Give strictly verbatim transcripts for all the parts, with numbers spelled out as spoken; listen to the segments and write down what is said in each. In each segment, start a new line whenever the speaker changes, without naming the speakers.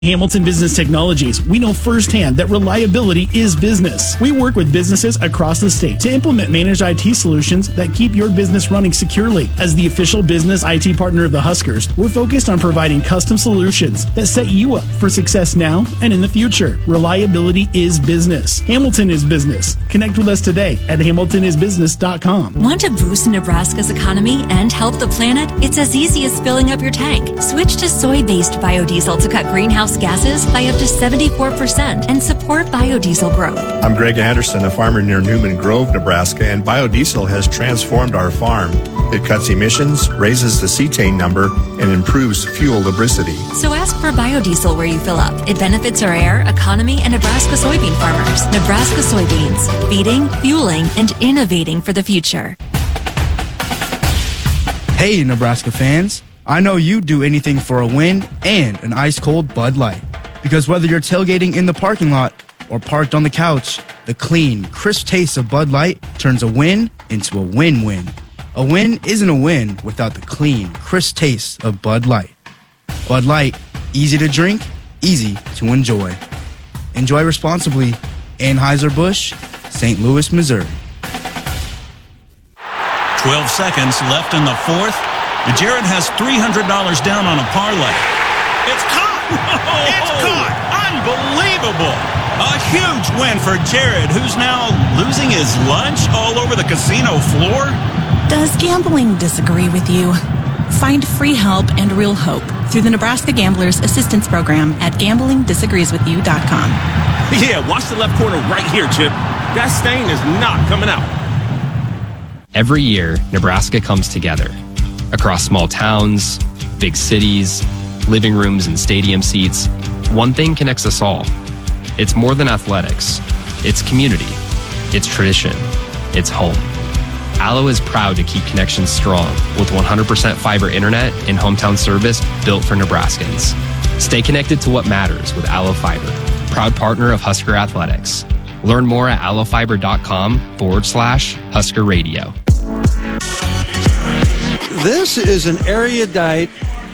Hamilton Business Technologies, we know firsthand that reliability is business. We work with businesses across the state to implement managed I T solutions that keep your business running securely. As the official business I T partner of the Huskers, we're focused on providing custom solutions that set you up for success now and in the future. Reliability is business. Hamilton is business. Connect with us today at hamilton is business dot com.
Want to boost Nebraska's economy and help the planet? It's as easy as filling up your tank. Switch to soy-based biodiesel to cut greenhouse gases by up to seventy-four percent and support biodiesel growth.
I'm Greg Anderson, a farmer near Newman Grove, Nebraska, and biodiesel has transformed our farm. It cuts emissions, raises the cetane number, and improves fuel lubricity.
So ask for biodiesel where you fill up. It benefits our air, economy, and Nebraska soybean farmers. Nebraska soybeans, feeding, fueling, and innovating for the future.
Hey, Nebraska fans. I know you'd do anything for a win and an ice-cold Bud Light. Because whether you're tailgating in the parking lot or parked on the couch, the clean, crisp taste of Bud Light turns a win into a win-win. A win isn't a win without the clean, crisp taste of Bud Light. Bud Light, easy to drink, easy to enjoy. Enjoy responsibly. Anheuser-Busch, Saint Louis, Missouri.
twelve seconds left in the fourth. Jared has three hundred dollars down on a parlay. It's caught! It's caught! Unbelievable! A huge win for Jared, who's now losing his lunch all over the casino floor.
Does gambling disagree with you? Find free help and real hope through the Nebraska Gamblers Assistance Program at gambling disagrees with you dot com.
Yeah, watch the left corner right here, Chip. That stain is not coming out.
Every year, Nebraska comes together. Across small towns, big cities, living rooms and stadium seats, one thing connects us all. It's more than athletics. It's community. It's tradition. It's home. Allo is proud to keep connections strong with one hundred percent fiber internet and hometown service built for Nebraskans. Stay connected to what matters with Allo Fiber, proud partner of Husker Athletics. Learn more at allofiber.com forward slash Husker Radio.
This is an erudite,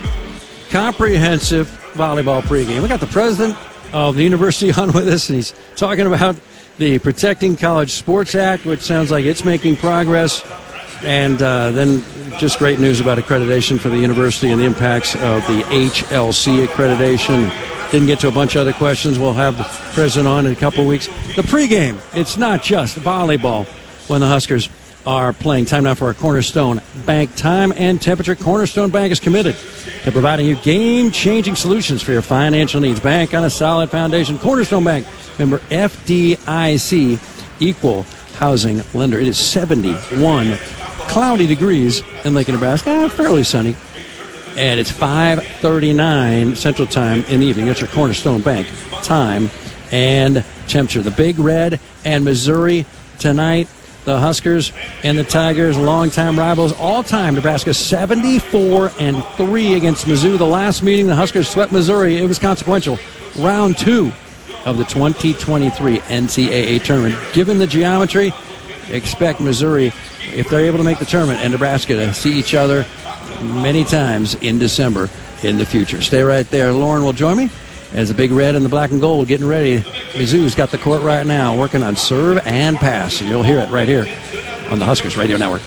comprehensive volleyball pregame. We got the president of the university on with us, and he's talking about the Protecting College Sports Act, which sounds like it's making progress, and uh, then just great news about accreditation for the university and the impacts of the H L C accreditation. Didn't get to a bunch of other questions. We'll have the president on in a couple of weeks. The pregame, it's not just volleyball when the Huskers are playing. Time now for our Cornerstone Bank time and temperature. Cornerstone Bank is committed to providing you game-changing solutions for your financial needs. Bank on a solid foundation. Cornerstone Bank, member F D I C, equal housing lender. It is seventy-one cloudy degrees in Lincoln, Nebraska. Fairly sunny. And it's five thirty-nine Central Time in the evening. That's your Cornerstone Bank time and temperature. The Big Red and Missouri tonight. The Huskers and the Tigers, longtime rivals, all-time. Nebraska seventy-four and three against Mizzou. The last meeting, the Huskers swept Missouri. It was consequential. Round two of the twenty twenty-three N C double A tournament. Given the geometry, expect Missouri, if they're able to make the tournament, and Nebraska to see each other many times in December in the future. Stay right there. Lauren will join me as the Big Red and the Black and Gold getting ready. Mizzou's got the court right now, working on serve and pass. And you'll hear it right here on the Huskers Radio Network.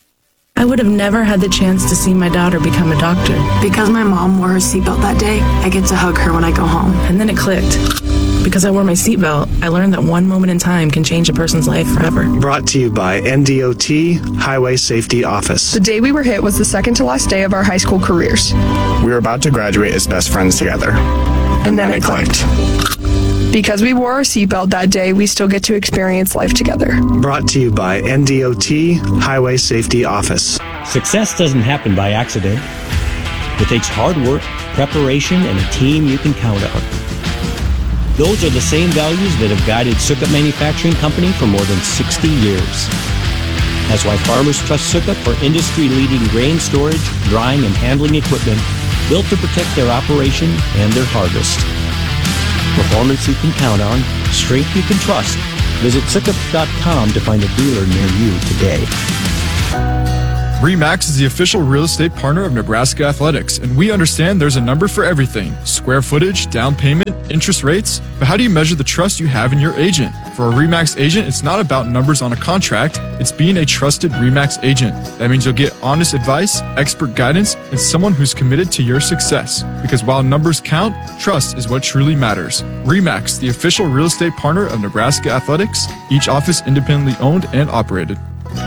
I would have never had the chance to see my daughter become a doctor.
Because my mom wore her seatbelt that day, I get to hug her when I go home.
And then it clicked. Because I wore my seatbelt, I learned that one moment in time can change a person's life forever.
Brought to you by N D O T Highway Safety Office.
The day we were hit was the second to last day of our high school careers.
We were about to graduate as best friends together.
And then it clicked. Because we wore our seatbelt that day, we still get to experience life together.
Brought to you by N D O T Highway Safety Office.
Success doesn't happen by accident. It takes hard work, preparation, and a team you can count on. Those are the same values that have guided Sukup Manufacturing Company for more than sixty years. That's why farmers trust Sukup for industry-leading grain storage, drying, and handling equipment built to protect their operation and their harvest. Performance you can count on, strength you can trust. Visit Sukup dot com to find a dealer near you today.
RE/MAX is the official real estate partner of Nebraska Athletics, and we understand there's a number for everything. Square footage, down payment, interest rates. But how do you measure the trust you have in your agent? For a RE/MAX agent, it's not about numbers on a contract. It's being a trusted RE/MAX agent. That means you'll get honest advice, expert guidance, and someone who's committed to your success. Because while numbers count, trust is what truly matters. RE/MAX, the official real estate partner of Nebraska Athletics, each office independently owned and operated.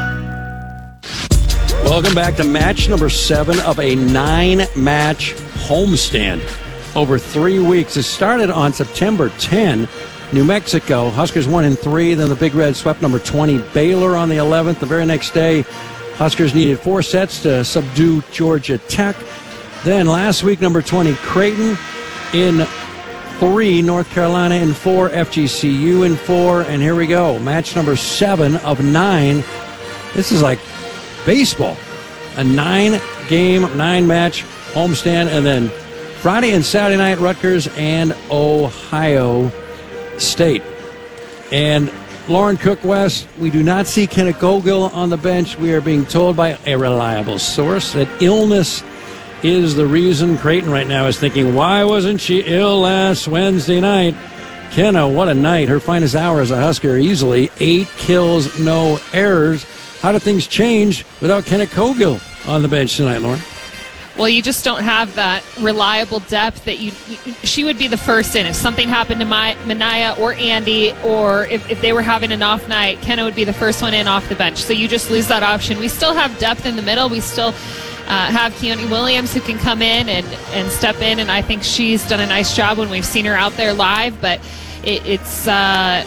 Welcome back to match number seven of a nine-match homestand over three weeks. It started on September tenth. New Mexico, Huskers one and three. Then the Big Red swept number twenty Baylor on the eleventh. The very next day, Huskers needed four sets to subdue Georgia Tech. Then last week, number twenty Creighton in three, North Carolina in four, F G C U in four. And here we go, match number seven of nine. This is like baseball. A nine-game, nine-match homestand. And then Friday and Saturday night, Rutgers and Ohio State. And Lauren Cook-West, we do not see Kenneth Cogill on the bench. We are being told by a reliable source that illness is the reason. Creighton right now is thinking, why wasn't she ill last Wednesday night? Kenna, what a night. Her finest hour as a Husker easily. Eight kills, no errors. How do things change without Kenneth Cogill on the bench tonight, Lauren?
Well, you just don't have that reliable depth that you. She would be the first in. If something happened to my, Mania or Andy, or if, if they were having an off night, Kenna would be the first one in off the bench. So you just lose that option. We still have depth in the middle. We still uh, have Keone Williams who can come in and, and step in, and I think she's done a nice job when we've seen her out there live. But it, it's... Uh,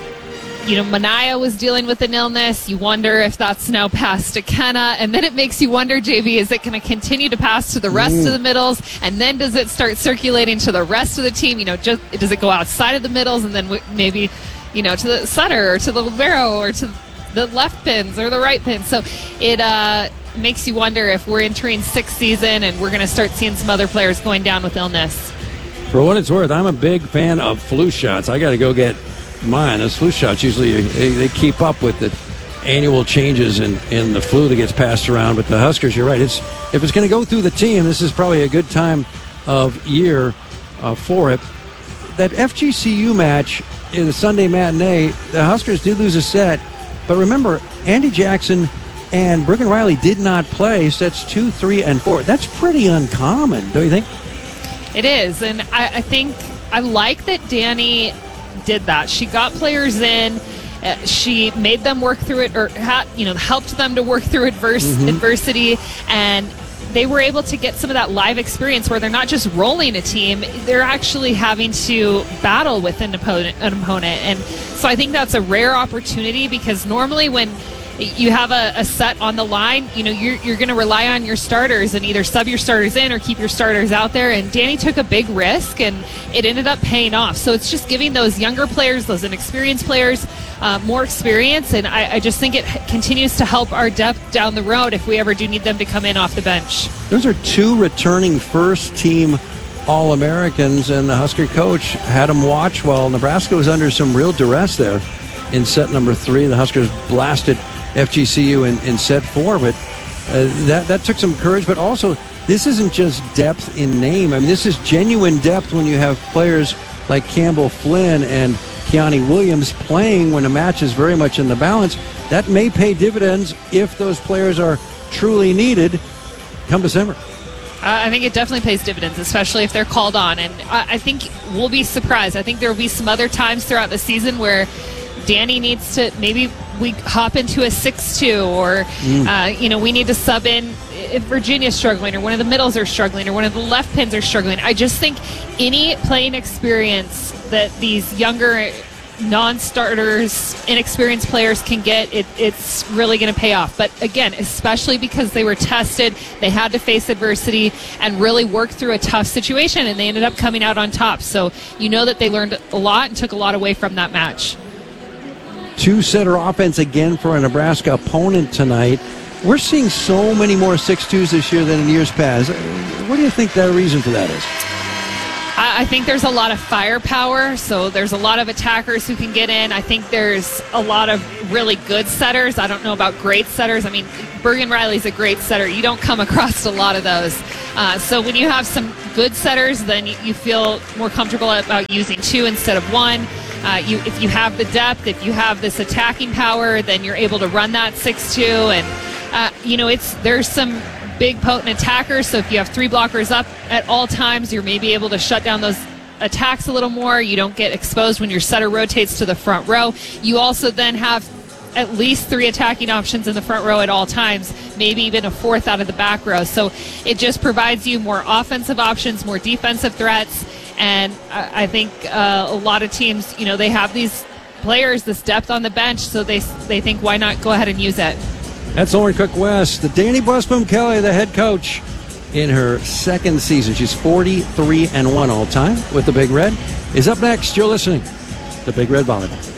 You know, Mania was dealing with an illness. You wonder if that's now passed to Kenna. And then it makes you wonder, J V, is it going to continue to pass to the rest mm. of the middles? And then does it start circulating to the rest of the team? You know, just does it go outside of the middles and then maybe, you know, to the center or to the libero or to the left pins or the right pins? So it uh, makes you wonder if we're entering sixth season and we're going to start seeing some other players going down with illness.
For what it's worth, I'm a big fan of flu shots. I got to go get mine. Those flu shots usually they, they keep up with the annual changes in, in the flu that gets passed around. But the Huskers, you're right. It's if it's going to go through the team, this is probably a good time of year uh, for it. That F G C U match in the Sunday matinee, the Huskers did lose a set. But remember, Andy Jackson and Bergen Riley did not play sets two, three, and four. That's pretty uncommon, don't you think?
It is, and I, I think I like that Danny did that. She got players in. Uh, she made them work through it, or had, you know, helped them to work through adverse, mm-hmm. adversity, and they were able to get some of that live experience where they're not just rolling a team, they're actually having to battle with an opponent, an opponent. And so I think that's a rare opportunity, because normally when you have a, a set on the line, you know, you're, you're going to rely on your starters and either sub your starters in or keep your starters out there. And Danny took a big risk, and it ended up paying off. So it's just giving those younger players, those inexperienced players, uh, more experience. And I, I just think it continues to help our depth down the road if we ever do need them to come in off the bench.
Those are two returning first-team All-Americans, and the Husker coach had them watch while Nebraska was under some real duress there in set number three. The Huskers blasted F G C U in, in set four, but uh, that, that took some courage. But also, this isn't just depth in name. I mean, this is genuine depth when you have players like Campbell Flynn and Keone Williams playing when a match is very much in the balance. That may pay dividends if those players are truly needed come December.
Uh, I think it definitely pays dividends, especially if they're called on. And I, I think we'll be surprised. I think there will be some other times throughout the season where Danny needs to, maybe we hop into a six two, or, mm. uh, you know, we need to sub in if Virginia's struggling, or one of the middles are struggling, or one of the left pins are struggling. I just think any playing experience that these younger non-starters, inexperienced players can get, it, it's really going to pay off. But again, especially because they were tested, they had to face adversity and really work through a tough situation, and they ended up coming out on top. So you know that they learned a lot and took a lot away from that match.
Two-setter offense again for a Nebraska opponent tonight. We're seeing so many more six twos this year than in years past. What do you think the reason for that is?
I I think there's a lot of firepower, so there's a lot of attackers who can get in. I think there's a lot of really good setters. I don't know about great setters. I mean, Bergen Riley's a great setter. You don't come across a lot of those. Uh, so when you have some good setters, then you, you feel more comfortable about using two instead of one. Uh, you, if you have the depth, if you have this attacking power, then you're able to run that six two. And, uh, you know, it's there's some big potent attackers, so if you have three blockers up at all times, you're maybe able to shut down those attacks a little more. You don't get exposed when your setter rotates to the front row. You also then have at least three attacking options in the front row at all times, maybe even a fourth out of the back row. So it just provides you more offensive options, more defensive threats, and I, I think uh, a lot of teams, you know, they have these players, this depth on the bench, so they they think, why not go ahead and use it?
That's Lauren Cook West, the Danny Busboom Kelly, the head coach in her second season. She's forty-three and one all time with the Big Red. Is up next. You're listening to Big Red Volleyball.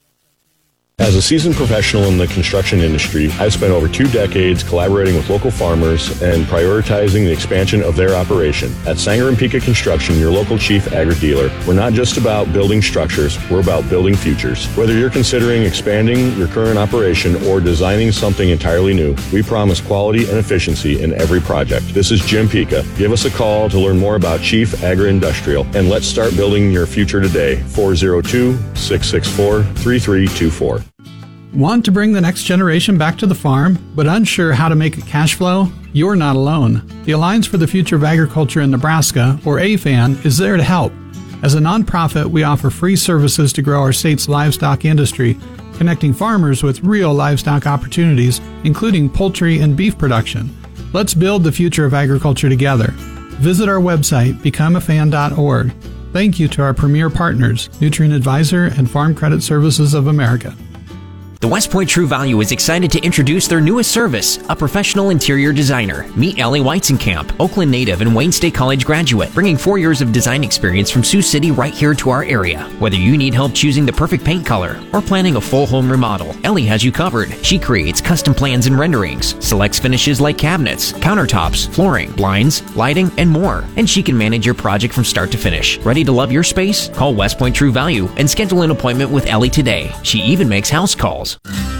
As a seasoned professional in the construction industry, I've spent over two decades collaborating with local farmers and prioritizing the expansion of their operation. At Sanger and Pika Construction, your local chief agri-dealer, we're not just about building structures, we're about building futures. Whether you're considering expanding your current operation or designing something entirely new, we promise quality and efficiency in every project. This is Jim Pika. Give us a call to learn more about Chief Agri-Industrial, and let's start building your future today. four oh two, six six four, three three two four.
Want to bring the next generation back to the farm, but unsure how to make it cash flow? You're not alone. The Alliance for the Future of Agriculture in Nebraska, or A F A N, is there to help. As a nonprofit, we offer free services to grow our state's livestock industry, connecting farmers with real livestock opportunities, including poultry and beef production. Let's build the future of agriculture together. Visit our website, become a fan dot org. Thank you to our premier partners, Nutrient Advisor and Farm Credit Services of America.
The West Point True Value is excited to introduce their newest service, a professional interior designer. Meet Ellie Weizenkamp, Oakland native and Wayne State College graduate, bringing four years of design experience from Sioux City right here to our area. Whether you need help choosing the perfect paint color or planning a full home remodel, Ellie has you covered. She creates custom plans and renderings, selects finishes like cabinets, countertops, flooring, blinds, lighting, and more. And she can manage your project from start to finish. Ready to love your space? Call West Point True Value and schedule an appointment with Ellie today. She even makes house calls.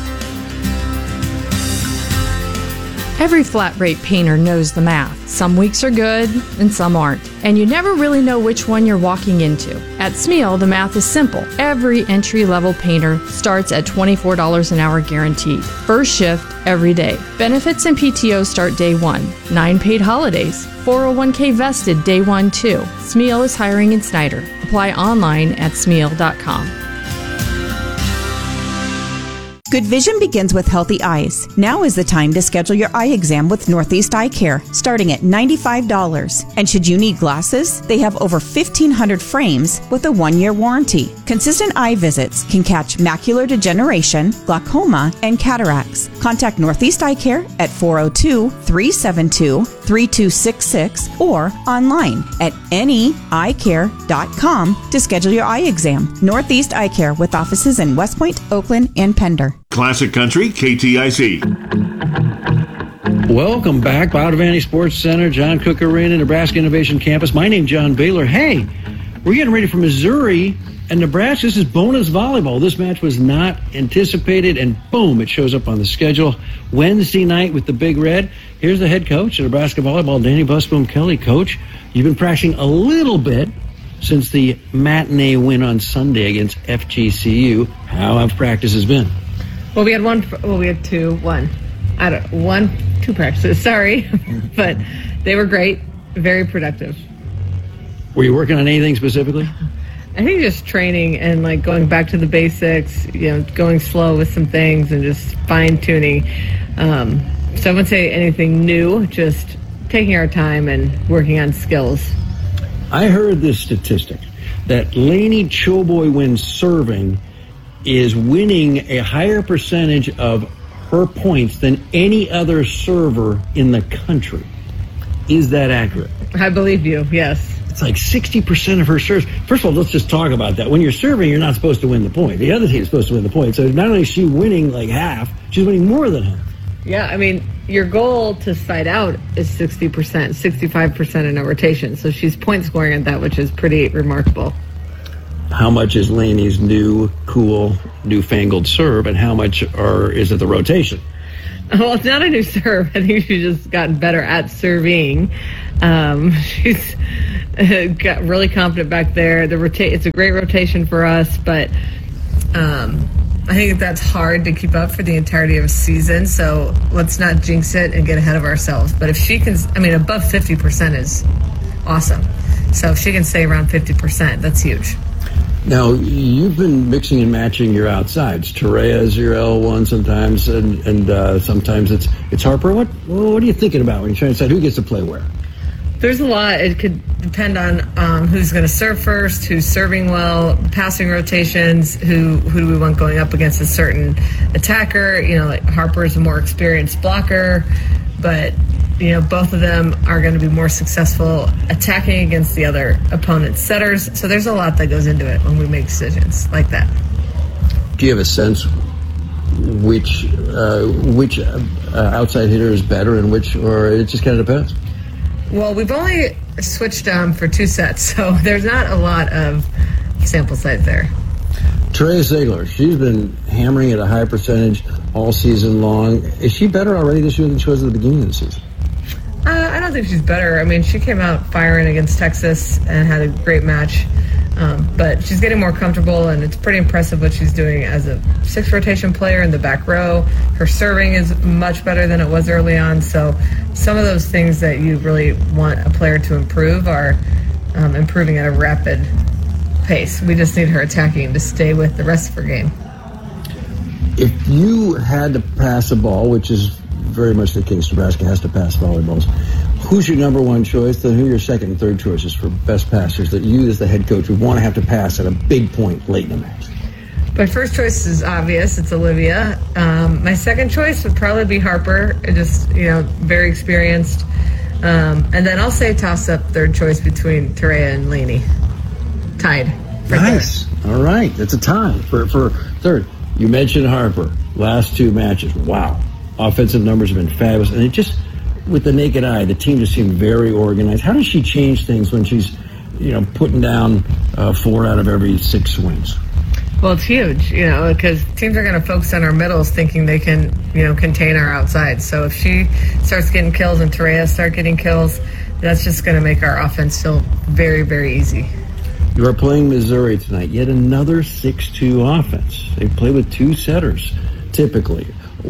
Every flat rate painter knows the math. Some weeks are good and some aren't. And you never really know which one you're walking into. At Smeal, the math is simple. Every entry-level painter starts at twenty-four dollars an hour guaranteed. First shift, every day. Benefits and P T O start day one. Nine paid holidays. four oh one k vested day one, too. Smeal is hiring in Snyder. Apply online at smeal dot com.
Good vision begins with healthy eyes. Now is the time to schedule your eye exam with Northeast Eye Care, starting at ninety-five dollars. And should you need glasses, they have over fifteen hundred frames with a one-year warranty. Consistent eye visits can catch macular degeneration, glaucoma, and cataracts. Contact Northeast Eye Care at four oh two, three seven two, three two six six or online at any eye care dot com to schedule your eye exam. Northeast Eye Care with offices in West Point, Oakland, and Pender.
Classic Country, K T I C.
Welcome back, Botavani Sports Center, John Cook Arena, Nebraska Innovation Campus. My name's John Baylor. Hey, we're getting ready for Missouri and Nebraska. This is bonus volleyball. This match was not anticipated, and boom, it shows up on the schedule Wednesday night with the Big Red. Here's the head coach of Nebraska volleyball, Danny Busboom Kelly. Coach, you've been practicing a little bit since the matinee win on Sunday against F G C U. How have practices been?
Well, we had one. Well, we had two. One. I don't. One. Two practices. Sorry, but they were great. Very productive.
Were you working on anything specifically?
I think just training and like going back to the basics. You know, going slow with some things and just fine tuning. Um, so I wouldn't say anything new. Just taking our time and working on skills.
I heard this statistic that Lainey Choboy, when serving, is winning a higher percentage of her points than any other server in the country. Is that accurate?
I believe you, yes.
It's like sixty percent of her serves. First of all, let's just talk about that. When you're serving, you're not supposed to win the point. The other team is supposed to win the point. So not only is she winning like half, she's winning more than half.
Yeah, I mean, your goal to side out is sixty percent, sixty-five percent in a rotation. So she's point scoring at that, which is pretty remarkable.
How much is Laney's new, cool, newfangled serve, and how much are, is it the rotation?
Well, it's not a new serve. I think she's just gotten better at serving. Um, she's got really confident back there. The rota- It's a great rotation for us, but um, I think that's hard to keep up for the entirety of a season. So let's not jinx it and get ahead of ourselves. But if she can, I mean, above fifty percent is awesome. So if she can stay around fifty percent, that's huge.
Now, you've been mixing and matching your outsides. Terea is your L one sometimes, and, and uh, sometimes it's it's Harper. What what are you thinking about when you're trying to decide who gets to play where?
There's a lot. It could depend on um, who's going to serve first, who's serving well, passing rotations, who who do we want going up against a certain attacker. You know, like Harper's a more experienced blocker, but you know, both of them are going to be more successful attacking against the other opponent's setters. So there's a lot that goes into it when we make decisions like that.
Do you have a sense which uh, which uh, outside hitter is better and which, or it just kind of depends?
Well, we've only switched um, for two sets, so there's not a lot of sample size there.
Terea Ziegler, she's been hammering at a high percentage all season long. Is she better already this year than she was at the beginning of the season?
Uh, I don't think she's better. I mean, she came out firing against Texas and had a great match. Um, but she's getting more comfortable, and it's pretty impressive what she's doing as a sixth rotation player in the back row. Her serving is much better than it was early on. So some of those things that you really want a player to improve are um, improving at a rapid pace. We just need her attacking to stay with the rest of her game.
If you had to pass a ball, which is very much the case, Nebraska has to pass volleyballs, who's your number one choice? Then who are your second and third choices for best passers that you as the head coach would want to have to pass at a big point late in a match?
My first choice is obvious. It's Olivia. Um, my second choice would probably be Harper. Just, you know, very experienced. Um, and then I'll say toss-up third choice between Terea and Laney. Tied.
Nice. Third. All right. That's a tie for, for third. You mentioned Harper. Last two matches. Wow. Offensive numbers have been fabulous. And it just, with the naked eye, the team just seemed very organized. How does she change things when she's, you know, putting down uh, four out of every six swings?
Well, it's huge, you know, because teams are going to focus on our middles thinking they can, you know, contain our outsides. So if she starts getting kills and Terea start getting kills, that's just going to make our offense feel very, very easy.
You are playing Missouri tonight. Yet another six two offense. They play with two setters, typically.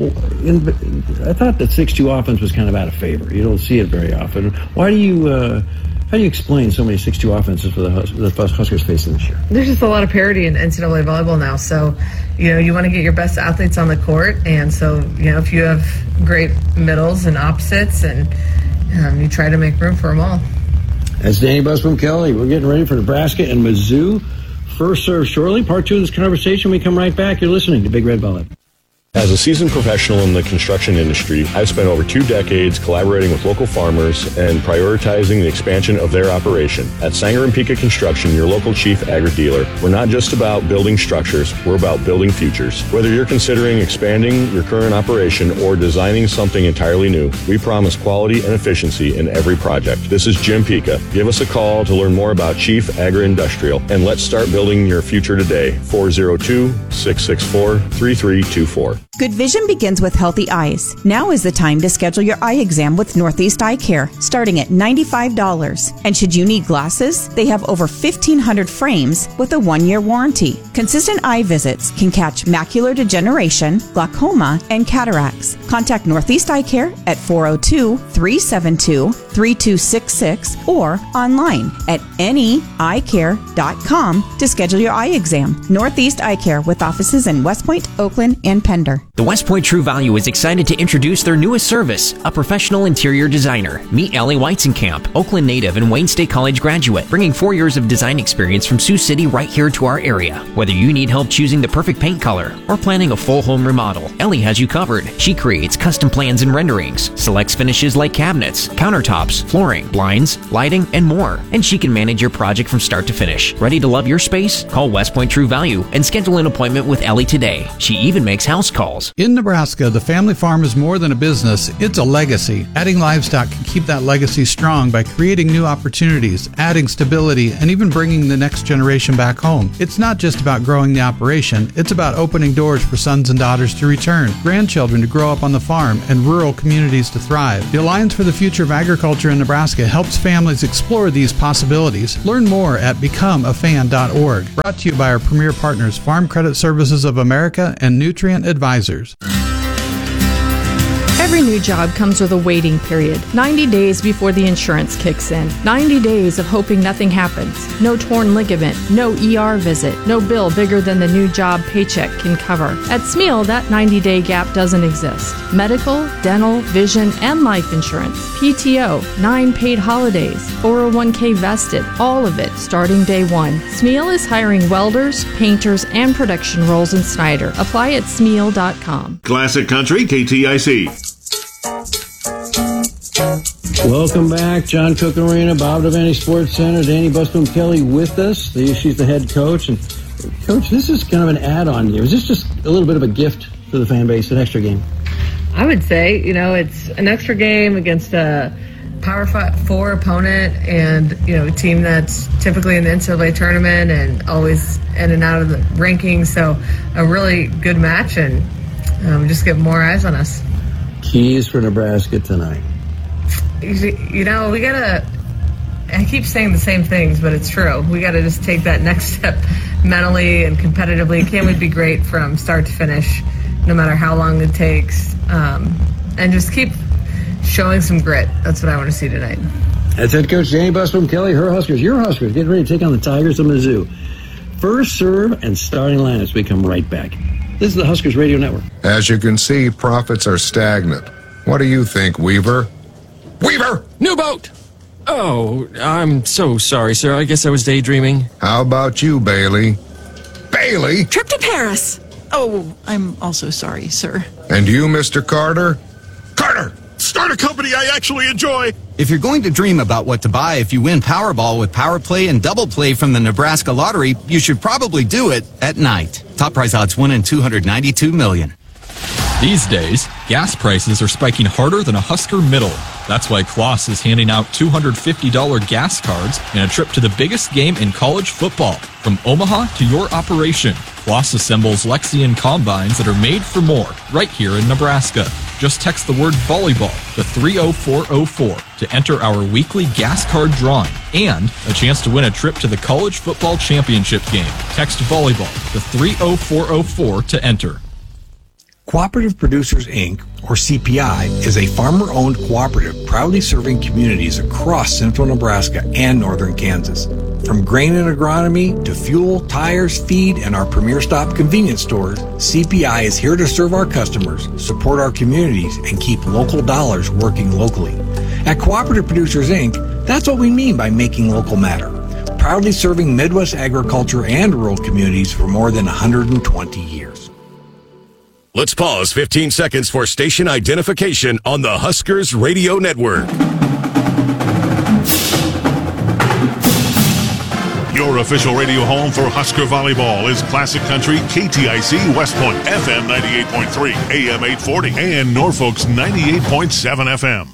In, I thought that six two offense was kind of out of favor. You don't see it very often. Why do you, uh, how do you explain so many six two offenses for the, Hus- the Huskers facing this year?
There's just a lot of parity in N C double A volleyball now. So, you know, you want to get your best athletes on the court. And so, you know, if you have great middles and opposites, and um, you try to make room for them all.
That's Danny Busboom Kelly. We're getting ready for Nebraska and Mizzou. First serve shortly. Part two of this conversation. We come right back. You're listening to Big Red Volley.
As a seasoned professional in the construction industry, I've spent over two decades collaborating with local farmers and prioritizing the expansion of their operation. At Sanger and Pika Construction, your local chief agri-dealer, we're not just about building structures, we're about building futures. Whether you're considering expanding your current operation or designing something entirely new, we promise quality and efficiency in every project. This is Jim Pika. Give us a call to learn more about Chief Agri-Industrial, and let's start building your future today. four oh two, six six four, three three two four.
Good vision begins with healthy eyes. Now is the time to schedule your eye exam with Northeast Eye Care, starting at ninety-five dollars. And should you need glasses, they have over fifteen hundred frames with a one-year warranty. Consistent eye visits can catch macular degeneration, glaucoma, and cataracts. Contact Northeast Eye Care at four oh two, three seven two, three two six six or online at any eye care dot com to schedule your eye exam. Northeast Eye Care with offices in West Point, Oakland, and Pender.
The West Point True Value is excited to introduce their newest service, a professional interior designer. Meet Ellie Weizenkamp, Oakland native and Wayne State College graduate, bringing four years of design experience from Sioux City right here to our area. Whether you need help choosing the perfect paint color or planning a full home remodel, Ellie has you covered. She creates custom plans and renderings, selects finishes like cabinets, countertops, flooring, blinds, lighting, and more. And she can manage your project from start to finish. Ready to love your space? Call West Point True Value and schedule an appointment with Ellie today. She even makes house calls.
calls. In Nebraska, the family farm is more than a business, it's a legacy. Adding livestock can keep that legacy strong by creating new opportunities, adding stability, and even bringing the next generation back home. It's not just about growing the operation, it's about opening doors for sons and daughters to return, grandchildren to grow up on the farm, and rural communities to thrive. The Alliance for the Future of Agriculture in Nebraska helps families explore these possibilities. Learn more at become a fan dot org. Brought to you by our premier partners, Farm Credit Services of America and Nutrient Advisors.
Every new job comes with a waiting period. ninety days before the insurance kicks in. ninety days of hoping nothing happens. No torn ligament, no E R visit, no bill bigger than the new job paycheck can cover. At Smeal, that ninety-day gap doesn't exist. Medical, dental, vision, and life insurance, P T O, nine paid holidays, four oh one k vested, all of it starting day one. Smeal is hiring welders, painters, and production roles in Snyder. Apply at smeal dot com.
Classic Country, K T I C.
Welcome back. John Cook Arena, Bob Devaney Sports Center, Danny Busboom Kelly with us. The, she's the head coach. And Coach, this is kind of an add-on here. Is this just a little bit of a gift to the fan base, an extra game?
I would say, you know, it's an extra game against a Power Four opponent and, you know, a team that's typically in the N C double A tournament and always in and out of the rankings. So a really good match, and um, just get more eyes on us.
Keys for Nebraska tonight.
You know, we got to, I keep saying the same things, but it's true. We got to just take that next step mentally and competitively. Can we be great from start to finish, no matter how long it takes, um, and just keep showing some grit. That's what I want to see tonight.
That's head coach Danny Busboom Kelly. Her Huskers, your Huskers, getting ready to take on the Tigers of Mizzou. First serve and starting lineups. We come right back. This is the Huskers Radio Network.
As you can see, profits are stagnant. What do you think, Weaver? Weaver!
New boat! Oh, I'm so sorry, sir. I guess I was daydreaming.
How about you, Bailey? Bailey?
Trip to Paris. Oh, I'm also sorry, sir.
And you, Mister Carter?
Carter! Start a company I actually enjoy.
If you're going to dream about what to buy if you win Powerball with Power Play and Double Play from the Nebraska Lottery, you should probably do it at night. Top prize odds one in two hundred ninety-two million.
These days, gas prices are spiking harder than a Husker middle. That's why Kloss is handing out two hundred fifty dollars gas cards and a trip to the biggest game in college football. From Omaha to your operation, Kloss assembles Lexion combines that are made for more right here in Nebraska. Just text the word volleyball to three oh four oh four to enter our weekly gas card drawing and a chance to win a trip to the college football championship game. Text volleyball to three oh four oh four to enter.
Cooperative Producers, Incorporated, or C P I, is a farmer-owned cooperative proudly serving communities across central Nebraska and northern Kansas. From grain and agronomy to fuel, tires, feed, and our premier stop convenience stores, C P I is here to serve our customers, support our communities, and keep local dollars working locally. At Cooperative Producers, Incorporated, that's what we mean by making local matter. Proudly serving Midwest agriculture and rural communities for more than one hundred twenty years.
Let's pause fifteen seconds for station identification on the Huskers Radio Network.
Your official radio home for Husker Volleyball is Classic Country, K T I C West Point, F M ninety-eight point three, A M eight forty, and Norfolk's ninety-eight point seven F M.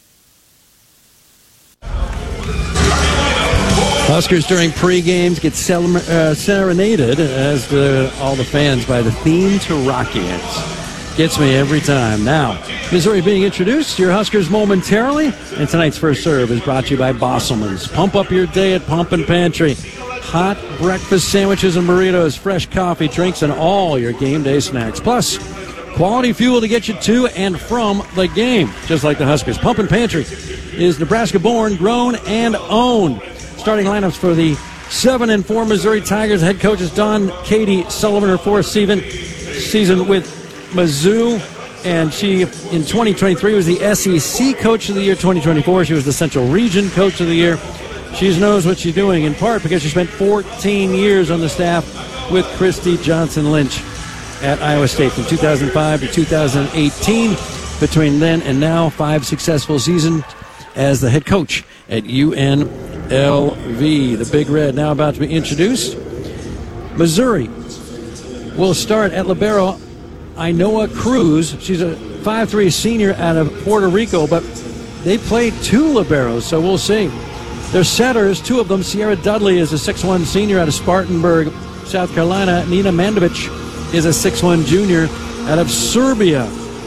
Huskers during pre-games get cel- uh, serenaded, as do all the fans, by the theme to Rocky Ants. Gets me every time. Now, Missouri being introduced, your Huskers momentarily, and tonight's first serve is brought to you by Bosselman's. Pump up your day at Pump and Pantry. Hot breakfast sandwiches and burritos, fresh coffee, drinks, and all your game day snacks. Plus, quality fuel to get you to and from the game, just like the Huskers. Pump and Pantry is Nebraska-born, grown, and owned. Starting lineups for the seven and four Missouri Tigers. Head coach is Dawn Katie Sullivan, her fourth season season with Mizzou, and she in twenty twenty-three was the S E C Coach of the Year. twenty twenty-four she was the Central Region Coach of the Year. She knows what she's doing, in part because she spent fourteen years on the staff with Christy Johnson Lynch at Iowa State from two thousand five to two thousand eighteen. Between then and now, five successful seasons as the head coach at U N L V. The Big Red now about to be introduced. Missouri will start at libero Inoa Cruz. She's a five three senior out of Puerto Rico, but they played two liberos, so we'll see. Their setters, two of them, Sierra Dudley is a six one senior out of Spartanburg, South Carolina. Nina Mandovic is a six one junior out of Serbia.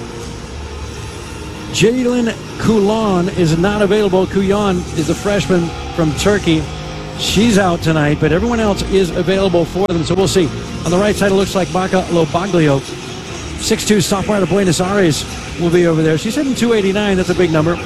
Jalen Kulan is not available. Kuyan is a freshman from Turkey. She's out tonight, but everyone else is available for them, so we'll see. On the right side, it looks like Baca Lobaglio, six two sophomore out of Buenos Aires, will be over there. She's hitting two eighty-nine. That's a big number.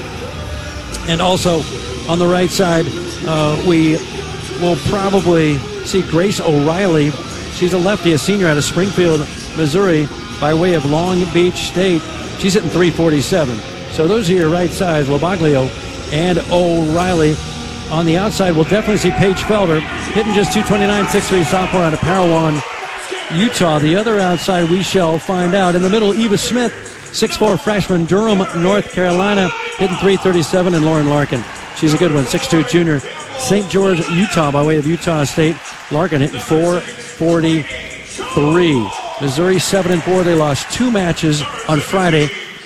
And also, on the right side, uh, we will probably see Grace O'Reilly. She's a lefty, a senior out of Springfield, Missouri, by way of Long Beach State. She's hitting three forty-seven. So those are your right sides, Lobaglio and O'Reilly. On the outside, we'll definitely see Paige Felder, hitting just two twenty-nine, six three sophomore out of Parowan, Utah. The other outside, we shall find out. In the middle, Eva Smith, six four freshman, Durham, North Carolina, hitting three thirty-seven, and Lauren Larkin. She's a good one, six two junior, Saint George, Utah, by way of Utah State. Larkin hitting four forty-three. Missouri seven and four. They lost two matches on Friday.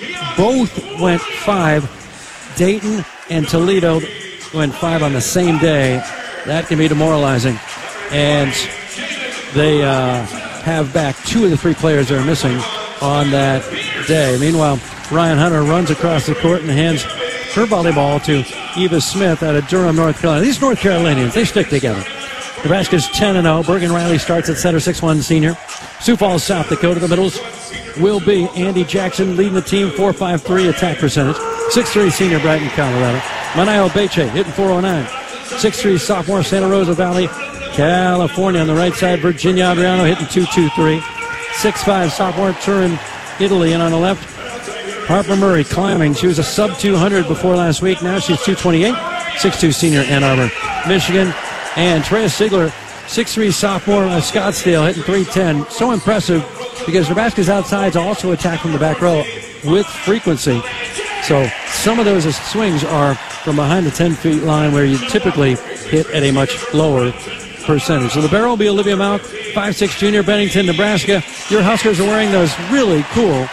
Both went five. Dayton and Toledo went five on the same day. That can be demoralizing. And they uh, have back two of the three players that are missing on that day. Meanwhile, Ryan Hunter runs across the court and hands her volleyball to Eva Smith out of Durham, North Carolina. These North Carolinians, they stick together. Nebraska's ten and oh. Bergen Riley starts at center, six one senior. Sioux Falls, South Dakota. The middles will be Andy Jackson leading the team, four five three attack percentage. six three senior, Brighton, Colorado. Manael Beche hitting four oh nine. six three sophomore, Santa Rosa Valley, California. On the right side, Virginia Adriano hitting two two three. six five sophomore, Turin, Italy. And on the left, Harper Murray climbing. She was a sub two hundred before last week. Now she's two twenty-eight. six two senior, Ann Arbor, Michigan. And Treya Sigler, six three sophomore, uh, Scottsdale, hitting three ten. So impressive because Nebraska's outsides also attack from the back row with frequency. So some of those swings are from behind the ten feet line where you typically hit at a much lower percentage. So the barrel will be Olivia Mount, five six junior, Bennington, Nebraska. Your Huskers are wearing those really cool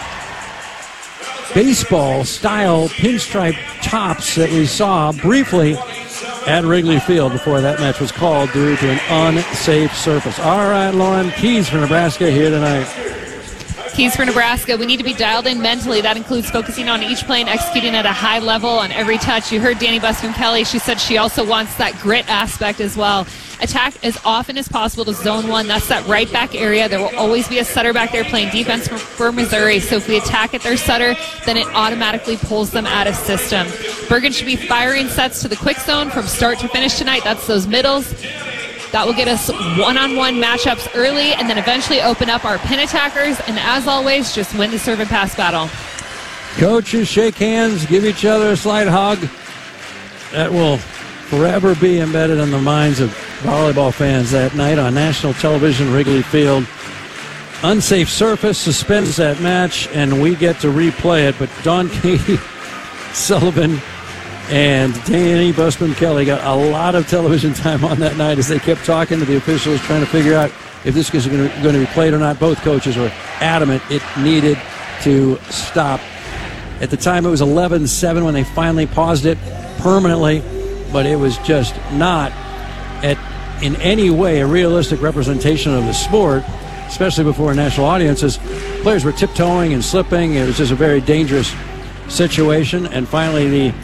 baseball-style pinstripe tops that we saw briefly at Wrigley Field before that match was called due to an unsafe surface. All right, Lauren, keys for Nebraska here tonight.
Keys for Nebraska, we need to be dialed in mentally. That includes focusing on each play and executing at a high level on every touch. You heard Danny Buscom-Kelly. She said she also wants that grit aspect as well. Attack as often as possible to zone one. That's that right back area. There will always be a setter back there playing defense for, for Missouri. So if we attack at their setter, then it automatically pulls them out of system. Bergen should be firing sets to the quick zone from start to finish tonight. That's those middles. That will get us one-on-one matchups early and then eventually open up our pin attackers. And as always, just win the serve and pass battle.
Coaches shake hands, give each other a slight hug. That will forever be embedded in the minds of volleyball fans that night on national television, Wrigley Field. Unsafe surface suspends that match, and we get to replay it. But Dawn Katie Sullivan and Danny Buscom-Kelly got a lot of television time on that night as they kept talking to the officials, trying to figure out if this was going to be played or not. Both coaches were adamant it needed to stop. At the time, it was eleven seven when they finally paused it permanently, but it was just not at in any way a realistic representation of the sport, especially before national audiences. Players were tiptoeing and slipping. It was just a very dangerous situation, and finally the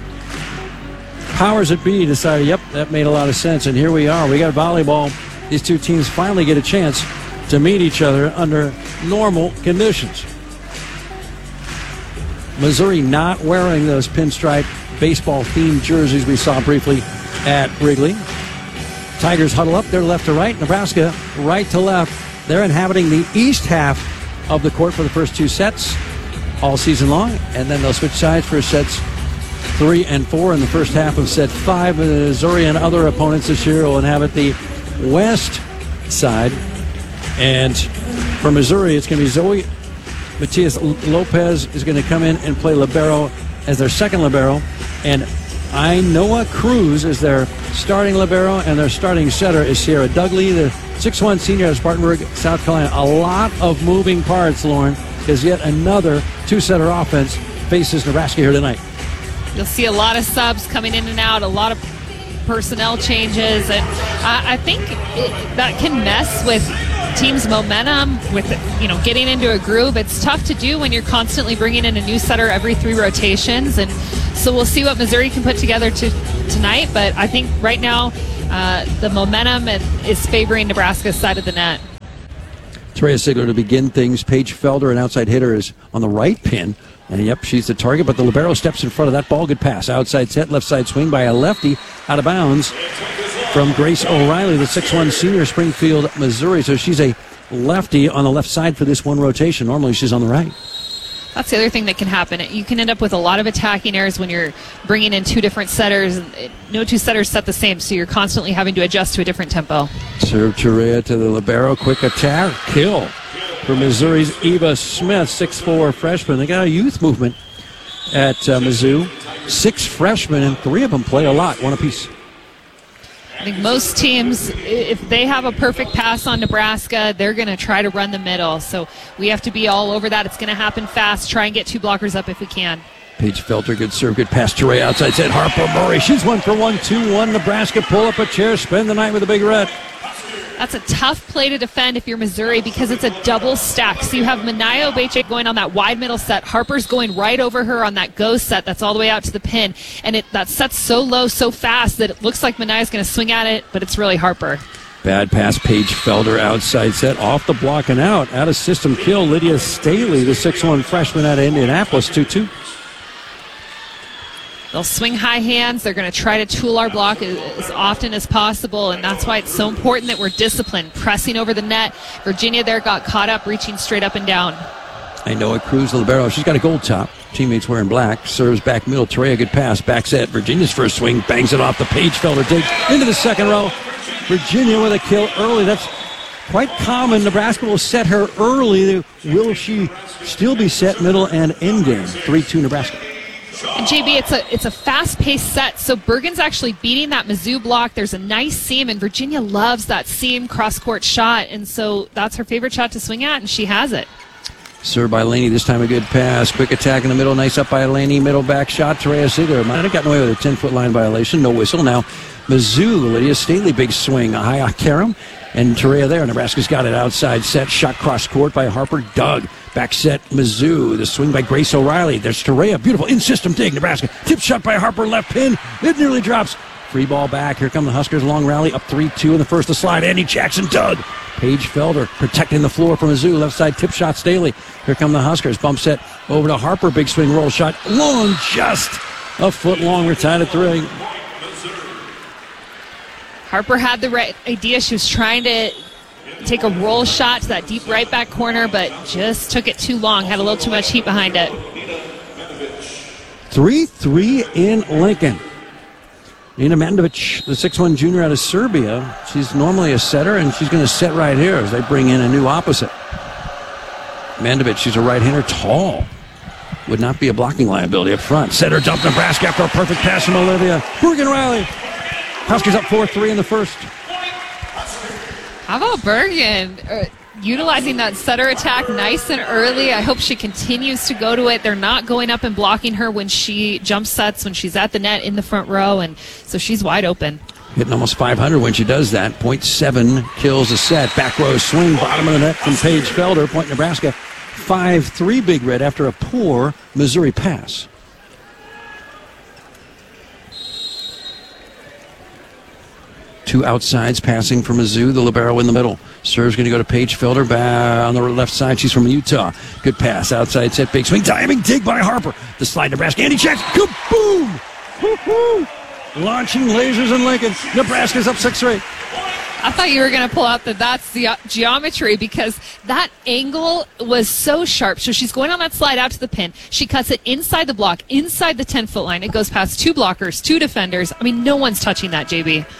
powers that be decided, yep, that made a lot of sense, and here we are. We got volleyball. These two teams finally get a chance to meet each other under normal conditions. Missouri not wearing those pinstripe baseball-themed jerseys we saw briefly at Wrigley. Tigers huddle up, they're left to right. Nebraska right to left. They're inhabiting the east half of the court for the first two sets all season long, and then they'll switch sides for sets three and four in the first half of set five. Missouri and other opponents this year will inhabit the west side. And for Missouri, it's going to be Zoe Matias Lopez is going to come in and play libero as their second libero. And Inoa Cruz is their starting libero, and their starting setter is Sierra Dudley, the six one senior out of Spartanburg, South Carolina. A lot of moving parts, Lauren, as yet another two-setter offense faces Nebraska here tonight.
You'll see a lot of subs coming in and out, a lot of personnel changes, and I, I think it, that can mess with teams' momentum, with you know getting into a groove. It's tough to do when you're constantly bringing in a new setter every three rotations, and so we'll see what Missouri can put together to, tonight. But I think right now uh, the momentum is favoring Nebraska's side of the net.
Terea Sigler to begin things. Paige Felder, an outside hitter, is on the right pin. And, yep, she's the target, but the libero steps in front of that ball. Good pass. Outside set, left side swing by a lefty. Out of bounds from Grace O'Reilly, the six one senior, Springfield, Missouri. So she's a lefty on the left side for this one rotation. Normally she's on the right.
That's the other thing that can happen. You can end up with a lot of attacking errors when you're bringing in two different setters. No two setters set the same, so you're constantly having to adjust to a different tempo.
Serve Terea to the libero. Quick attack. Kill for Missouri's Eva Smith, six four freshman. They got a youth movement at uh, Mizzou. Six freshmen, and three of them play a lot, one apiece.
I think most teams, if they have a perfect pass on Nebraska, they're going to try to run the middle. So we have to be all over that. It's going to happen fast. Try and get two blockers up if we can.
Paige Felter, good serve, good pass. Terea outside set. Harper Murray, she's one for one, two one. Nebraska pull up a chair, spend the night with a big red.
That's a tough play to defend if you're Missouri because it's a double stack. So you have Manaya Obechek going on that wide middle set. Harper's going right over her on that go set that's all the way out to the pin. And it that set's so low, so fast that it looks like Manaya's going to swing at it, but it's really Harper.
Bad pass, Paige Felder, outside set, off the block and out. Out of system kill, Lydia Staley, the six one freshman out of Indianapolis, two two.
They'll swing high hands. They're going to try to tool our block as, as often as possible, and that's why it's so important that we're disciplined, pressing over the net. Virginia there got caught up, reaching straight up and down.
I know it. Cruz, the libero. She's got a gold top. Teammates wearing black. Serves back middle. Terea, good pass. Back set. Virginia's first swing. Bangs it off the Paige Felder. Digs into the second row. Virginia with a kill early. That's quite common. Nebraska will set her early. Will she still be set middle and end game? three two Nebraska.
And J B, it's a it's a fast-paced set, so Bergen's actually beating that Mizzou block. There's a nice seam, and Virginia loves that seam cross-court shot, and so that's her favorite shot to swing at, and she has it.
Served by Laney, this time a good pass. Quick attack in the middle, nice up by Laney. Middle back shot, Terea Sigler. Might have gotten away with a ten-foot line violation, no whistle. Now Mizzou, Lydia Staley, big swing. A high Karam, and Terea there. Nebraska's got it outside set, shot cross-court by Harper Doug. Back set, Mizzou. The swing by Grace O'Reilly. There's Terea. Beautiful in-system dig. Nebraska. Tip shot by Harper. Left pin. It nearly drops. Free ball back. Here come the Huskers. Long rally. Up three two in the first. The slide. Andy Jackson. Doug. Paige Felder protecting the floor for Mizzou. Left side tip shot. Staley. Here come the Huskers. Bump set over to Harper. Big swing roll shot. Long. Just a foot long. Retired at three.
Harper had the right idea. She was trying to take a roll shot to that deep right back corner, but just took it too long. Had a little too much heat behind it.
three three in Lincoln. Nina Mandovic, the six one junior out of Serbia. She's normally a setter, and she's going to set right here as they bring in a new opposite. Mandovic, she's a right-hander, tall. Would not be a blocking liability up front. Setter dump Nebraska after a perfect pass from Olivia Bergen-Riley. Huskers up four three in the first.
How about Bergen uh, utilizing that setter attack nice and early? I hope she continues to go to it. They're not going up and blocking her when she jump sets, when she's at the net in the front row, and so she's wide open.
Hitting almost five hundred when she does that. point seven kills a set. Back row swing, bottom of the net from Paige Felder. Point Nebraska five three Big Red after a poor Missouri pass. Two outsides passing for Mizzou. The libero in the middle. Serve's going to go to Paige Felder. Back on the left side. She's from Utah. Good pass. Outside set. Big swing. Diving dig by Harper. The slide Nebraska. Andy Jackson. Kaboom! Woo-hoo! Launching lasers in Lincoln. Nebraska's up six three.
I thought you were going to pull out the that's the geometry because that angle was so sharp. So she's going on that slide out to the pin. She cuts it inside the block, inside the ten-foot line. It goes past two blockers, two defenders. I mean, no one's touching that, J B.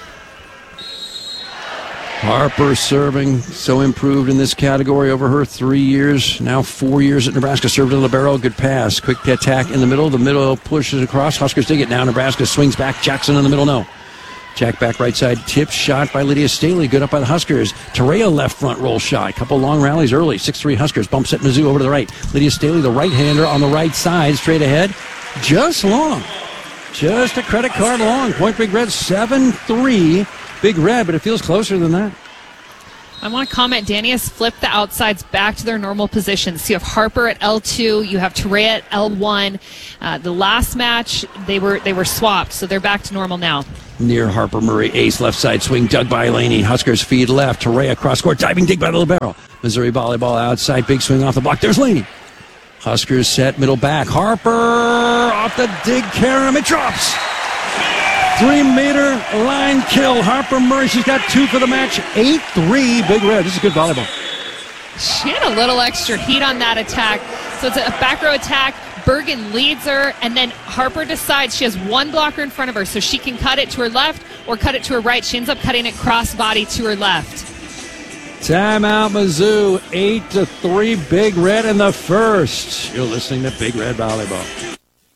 Harper serving, so improved in this category over her three years, now four years at Nebraska. Served to libero, good pass. Quick attack in the middle. The middle pushes across. Huskers dig it now. Nebraska swings back. Jackson in the middle, no. Jack back right side, tip shot by Lydia Staley. Good up by the Huskers. Terea left front roll shot. Couple long rallies early. six three Huskers. Bumps at Mizzou over to the right. Lydia Staley, the right-hander on the right side, straight ahead. Just long. Just a credit card long. Point Big Red seven three. Big Red, but it feels closer than that.
I want to comment, Danny has flipped the outsides back to their normal positions. So you have Harper at L two, you have Terea at L one. Uh, the last match, they were they were swapped, so they're back to normal now.
Near Harper Murray, ace left side swing, dug by Laney. Huskers feed left, Terea cross court, diving dig by the libero. Missouri volleyball outside, big swing off the block. There's Laney. Huskers set, middle back. Harper off the dig, Karam, it drops. Three-meter line kill. Harper Murray, she's got two for the match. eight three, Big Red. This is good volleyball.
She had a little extra heat on that attack. So it's a back row attack. Bergen leads her, and then Harper decides she has one blocker in front of her, so she can cut it to her left or cut it to her right. She ends up cutting it cross-body to her left.
Timeout, Mizzou. eight to three, Big Red in the first. You're listening to Big Red Volleyball.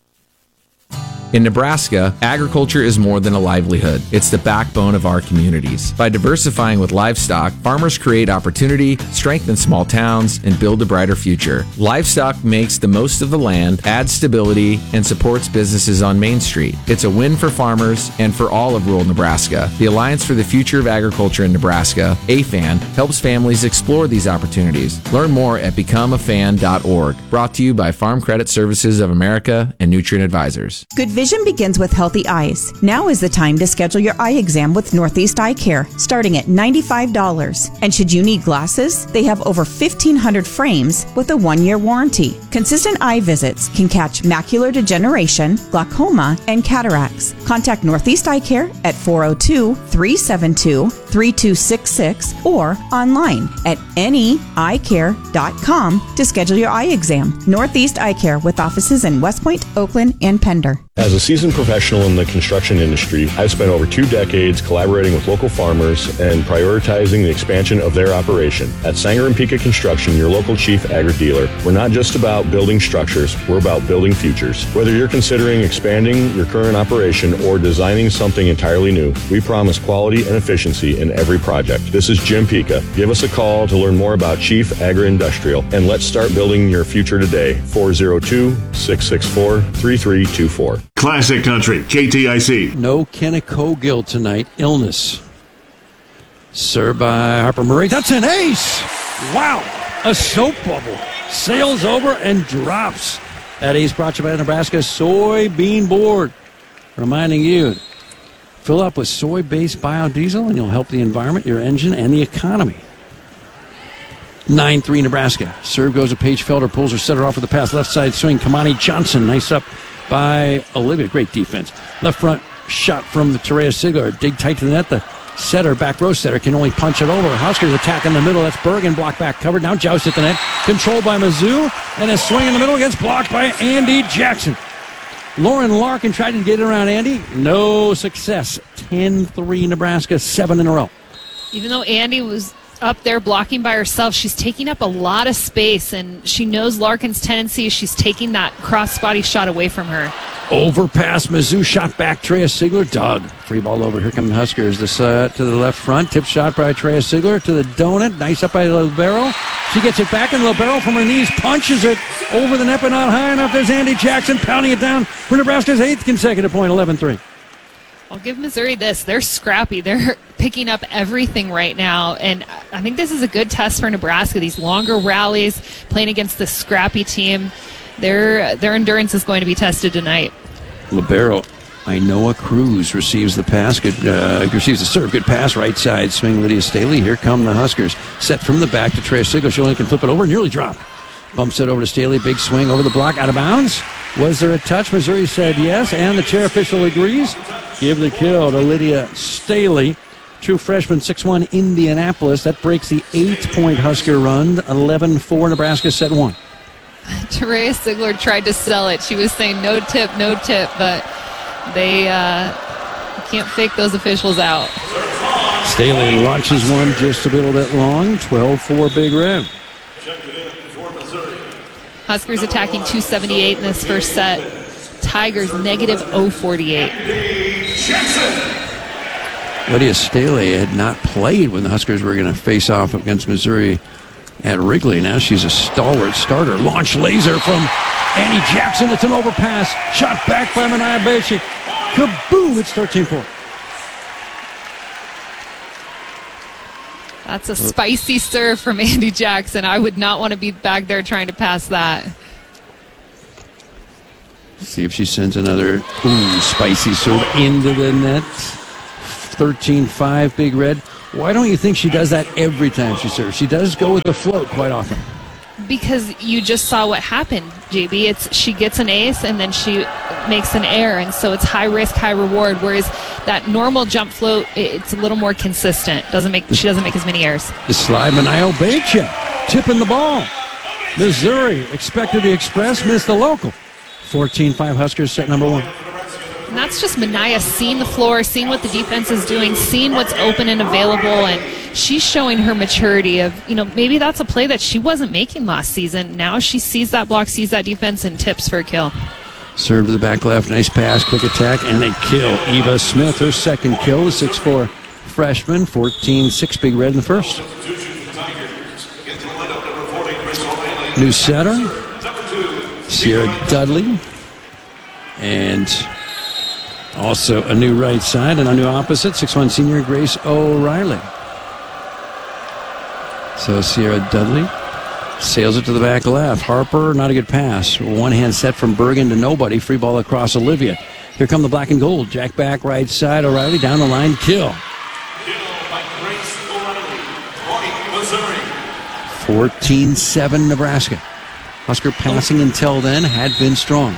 In Nebraska, agriculture is more than a livelihood. It's the backbone of our communities. By diversifying with livestock, farmers create opportunity, strengthen small towns, and build a brighter future. Livestock makes the most of the land, adds stability, and supports businesses on Main Street. It's a win for farmers and for all of rural Nebraska. The Alliance for the Future of Agriculture in Nebraska, A F A N, helps families explore these opportunities. Learn more at become a fan dot org. Brought to you by Farm Credit Services of America and Nutrient Advisors.
Good vision begins with healthy eyes. Now is the time to schedule your eye exam with Northeast Eye Care, starting at ninety-five dollars. And should you need glasses, they have over fifteen hundred frames with a one-year warranty. Consistent eye visits can catch macular degeneration, glaucoma, and cataracts. Contact Northeast Eye Care at four oh two, three seven two, three two six six or online at any eye care dot com to schedule your eye exam. Northeast Eye Care with offices in West Point, Oakland, and Pender.
As a seasoned professional in the construction industry, I've spent over two decades collaborating with local farmers and prioritizing the expansion of their operation. At Sanger and Pika Construction, your local chief agri-dealer, we're not just about building structures, we're about building futures. Whether you're considering expanding your current operation or designing something entirely new, we promise quality and efficiency in every project. This is Jim Pika. Give us a call to learn more about Chief Agri-Industrial, and let's start building your future today. four oh two, six six four, three three two four.
Classic Country, K T I C.
No Kenna Cogill tonight. Illness. Served by Harper Murray. That's an ace! Wow! A soap bubble. Sails over and drops. That ace brought to you by Nebraska Soybean Board. Reminding you, fill up with soy-based biodiesel and you'll help the environment, your engine, and the economy. nine three Nebraska. Serve goes to Paige Felder. Pulls her setter off with the pass. Left side swing. Kamani Johnson. Nice up by Olivia. Great defense. Left front shot from the Terea Sigler. Dig tight to the net. The setter, back row setter, can only punch it over. Huskers attack in the middle. That's Bergen. Block back covered. Now joust at the net. Controlled by Mizzou. And a swing in the middle gets blocked by Andy Jackson. Lauren Larkin tried to get it around Andy. No success. ten three Nebraska. Seven in a row.
Even though Andy was up there blocking by herself, she's taking up a lot of space, and she knows Larkin's tendency. She's taking that cross-body shot away from her.
Overpass, Mizzou shot back, Terea Sigler, dug. Free ball over, here come the Huskers. This uh, to the left front, tip shot by Terea Sigler to the donut, nice up by libero. She gets it back, and libero from her knees punches it over the net, but not high enough. There's Andy Jackson pounding it down for Nebraska's eighth consecutive point, eleven three.
I'll give Missouri this. They're scrappy. They're picking up everything right now, and I think this is a good test for Nebraska. These longer rallies, playing against the scrappy team, their their endurance is going to be tested tonight.
Libero, Inoa Cruz receives the pass. Good, uh, receives the serve. Good pass, right side swing. Lydia Staley. Here come the Huskers. Set from the back to Terea Sigler. She only can flip it over. Nearly dropped. Bumps it over to Staley. Big swing over the block. Out of bounds. Was there a touch? Missouri said yes, and the chair official agrees. Give the kill to Lydia Staley. True freshman, six one Indianapolis. That breaks the eight-point Husker run. eleven four Nebraska, set one.
Terea Sigler tried to sell it. She was saying no tip, no tip, but they uh, can't fake those officials out.
Staley launches one just a little bit long. twelve four Big Red.
Huskers attacking two seventy-eight in this first set. Tigers negative oh forty-eight.
Lydia Staley had not played when the Huskers were going to face off against Missouri at Wrigley. Now she's a stalwart starter. Launch laser from Annie Jackson. It's an overpass. Shot back by Manaya Beche. Kaboom! It's thirteen four.
That's a spicy serve from Andy Jackson. I would not want to be back there trying to pass that.
See if she sends another ooh, spicy serve into the net. thirteen five, Big Red. Why don't you think she does that every time she serves? She does go with the float quite often.
Because you just saw what happened, J B. It's she gets an ace and then she makes an error, and so it's high risk, high reward. Whereas that normal jump float, it's a little more consistent. Doesn't make she doesn't make as many errors.
The slide, Manaya Beche tipping the ball. Missouri expected the express, missed the local. fourteen five Huskers, set number one.
And that's just Manaya seeing the floor, seeing what the defense is doing, seeing what's open and available, and she's showing her maturity of, you know, maybe that's a play that she wasn't making last season. Now she sees that block, sees that defense, and tips for a kill.
Serve to the back left, nice pass, quick attack, and they kill. Eva Smith, her second kill, the six four freshman, fourteen six Big Red in the first. New setter, Sierra Dudley, and also a new right side and a new opposite, six one senior Grace O'Reilly. So Sierra Dudley sails it to the back left. Harper, not a good pass. One-hand set from Bergen to nobody. Free ball across Olivia. Here come the black and gold. Jack back right side. O'Reilly down the line. Kill. fourteen seven Nebraska. Husker passing until then had been strong.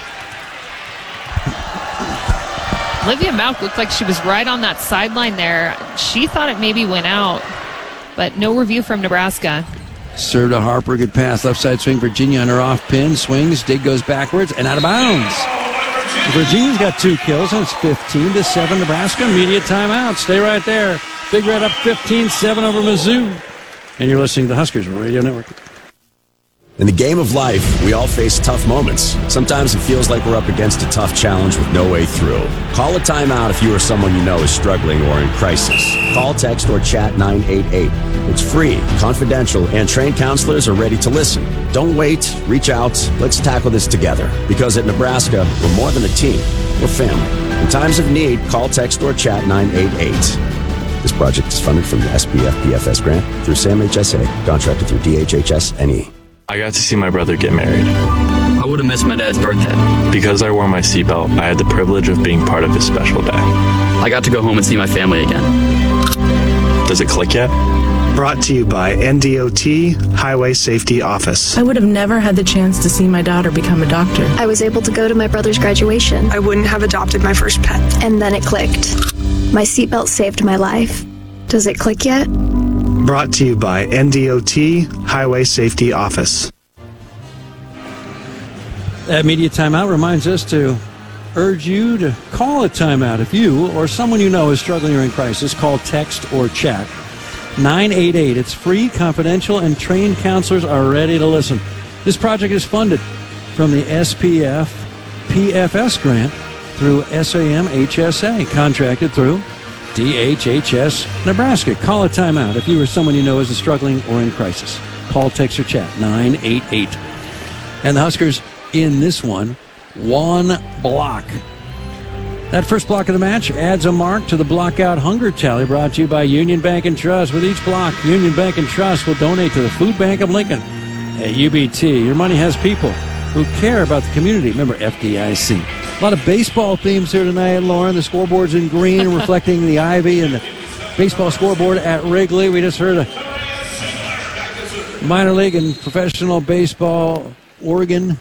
Olivia Mauk looked like she was right on that sideline there. She thought it maybe went out, but no review from Nebraska.
Serve to Harper, good pass. Left side swing, Virginia on her off pin. Swings, dig goes backwards and out of bounds. Virginia's got two kills, and it's fifteen to seven Nebraska. Immediate timeout. Stay right there. Big Red up fifteen seven over Mizzou. And you're listening to the Huskers Radio Network.
In the game of life, we all face tough moments. Sometimes it feels like we're up against a tough challenge with no way through. Call a timeout if you or someone you know is struggling or in crisis. Call, text, or chat nine eight eight. It's free, confidential, and trained counselors are ready to listen. Don't wait. Reach out. Let's tackle this together. Because at Nebraska, we're more than a team. We're family. In times of need, call, text, or chat nine eight eight. This project is funded from the S B F P F S grant through SAM H S A, contracted through D H H S N E.
I got to see my brother get married. I would have missed my dad's birthday. Because I wore my seatbelt, I had the privilege of being part of his special day. I got to go home and see my family again. Does it click yet?
Brought to you by N D O T Highway Safety Office.
I would have never had the chance to see my daughter become a doctor.
I was able to go to my brother's graduation.
I wouldn't have adopted my first pet.
And then it clicked. My seatbelt saved my life. Does it click yet?
Brought to you by N D O T Highway Safety Office.
That media timeout reminds us to urge you to call a timeout. If you or someone you know is struggling or in crisis, call, text, or chat nine eight eight. It's free, confidential, and trained counselors are ready to listen. This project is funded from the S P F P F S grant through SAM H S A, contracted through D H H S Nebraska. Call a timeout if you or someone you know is struggling or in crisis. Call, text, or chat nine eight eight. And the Huskers in this one, one block. That first block of the match adds a mark to the Blockout Hunger Tally, brought to you by Union Bank and Trust. With each block, Union Bank and Trust will donate to the Food Bank of Lincoln. At U B T, your money has people who care about the community. Remember, F D I C. A lot of baseball themes here tonight, Lauren. The scoreboard's in green, reflecting the ivy and the baseball scoreboard at Wrigley. We just heard a minor league and professional baseball Oregon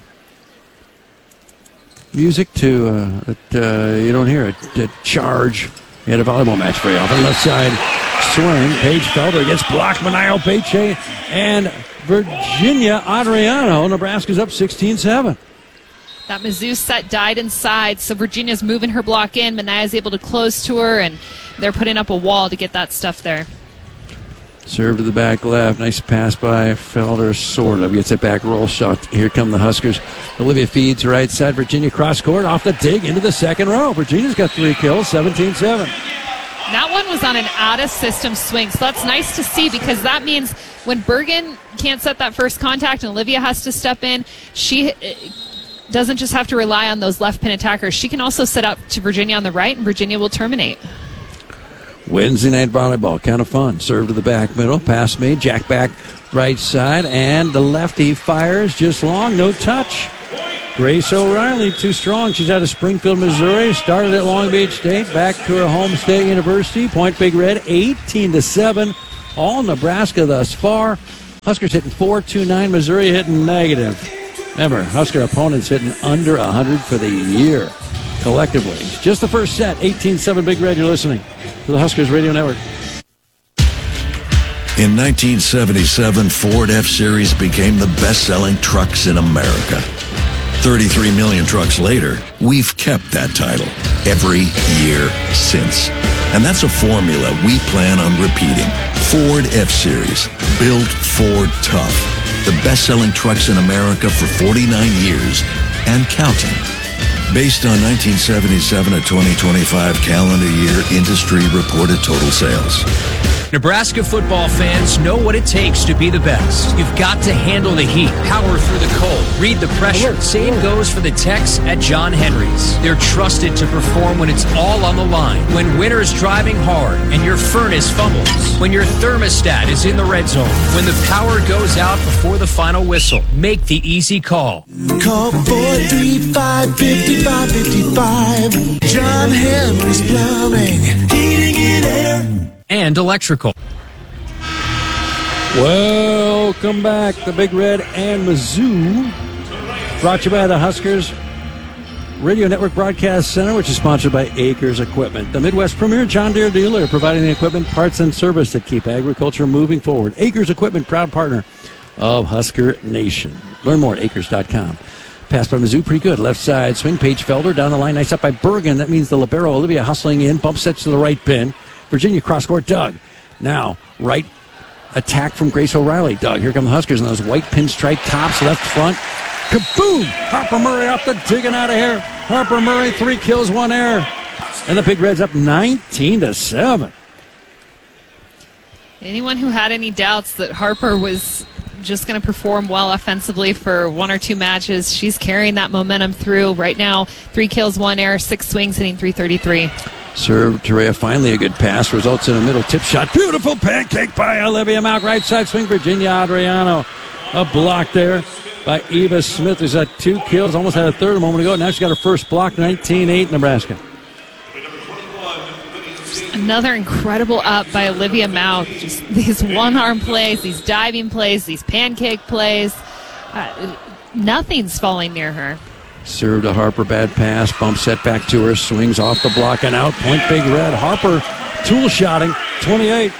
music to uh, that uh, you don't hear it. To charge. We had a volleyball match very often. Left side swing. Paige Felder gets blocked. Manaya Beche and Virginia Adriano. Nebraska's up sixteen seven.
That Mizzou set died inside, so Virginia's moving her block in. Manaya's able to close to her, and they're putting up a wall to get that stuff there.
Serve to the back left. Nice pass by Felder, sort of. Gets it back, roll shot. Here come the Huskers. Olivia feeds right side. Virginia cross court, off the dig, into the second row. Virginia's got three kills, seventeen seven.
That one was on an out-of-system swing, so that's nice to see because that means when Bergen can't set that first contact and Olivia has to step in, she doesn't just have to rely on those left pin attackers. She can also set up to Virginia on the right, and Virginia will terminate.
Wednesday night volleyball, kind of fun. Serve to the back middle, pass made, jack back right side, and the lefty fires just long, no touch. Grace O'Reilly, too strong. She's out of Springfield, Missouri. Started at Long Beach State, back to her home state university. Point Big Red, eighteen to seven. All Nebraska thus far. Huskers hitting four two nine. Missouri hitting negative. Remember, Husker opponents hitting under one hundred for the year collectively. It's just the first set, eighteen seven Big Red. You're listening to the Huskers Radio Network.
In nineteen seventy-seven, Ford F-Series became the best-selling trucks in America. thirty-three million trucks later, we've kept that title every year since. And that's a formula we plan on repeating. Ford F-Series, built Ford tough. The best-selling trucks in America for forty-nine years and counting. Based on nineteen seventy-seven to twenty twenty-five calendar year industry reported total sales.
Nebraska football fans know what it takes to be the best. You've got to handle the heat, power through the cold, read the pressure. Same goes for the techs at John Henry's. They're trusted to perform when it's all on the line. When winter's driving hard and your furnace fumbles. When your thermostat is in the red zone. When the power goes out before the final whistle. Make the easy call.
Call four three five, five five five five. John Henry's Plumbing, Heating and Air.
And electrical.
Welcome back. The Big Red and Mizzou. Brought to you by the Huskers Radio Network Broadcast Center, which is sponsored by Acres Equipment, the Midwest premier John Deere dealer, providing the equipment, parts, and service that keep agriculture moving forward. Acres Equipment, proud partner of Husker Nation. Learn more at acres dot com. Pass by Mizzou, pretty good. Left side swing, Paige Felder down the line. Nice up by Bergen. That means the libero, Olivia, hustling in. Bump sets to the right pin. Virginia cross-court, Doug. Now, right attack from Grace O'Reilly. Doug, here come the Huskers in those white pinstripe tops, left front. Kaboom! Harper Murray off the digging out of here. Harper Murray, three kills, one error. And the Big Reds up nineteen to seven.
Anyone who had any doubts that Harper was just going to perform well offensively for one or two matches, she's carrying that momentum through. Right now, three kills, one error, six swings, hitting three thirty-three.
Serve Terea, finally a good pass, results in a middle tip shot. Beautiful pancake by Olivia Malk. Right side swing, Virginia Adriano. A block there by Eva Smith, who's had two kills, almost had a third a moment ago. Now she's got her first block, nineteen eight, Nebraska.
Another incredible up by Olivia Malk. Just these one-arm plays, these diving plays, these pancake plays. Uh, nothing's falling near her.
Serve to Harper, bad pass, bump set back to her, swings off the block and out. Point Big Red. Harper tool shotting, twenty-eight.